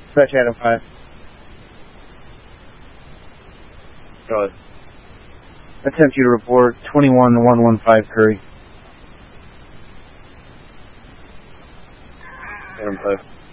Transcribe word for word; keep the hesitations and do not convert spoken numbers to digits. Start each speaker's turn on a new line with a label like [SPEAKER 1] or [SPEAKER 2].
[SPEAKER 1] Dispatch Adam five.
[SPEAKER 2] Go ahead.
[SPEAKER 1] Attempt you to report twenty-one one one five Curry.
[SPEAKER 2] Adam five.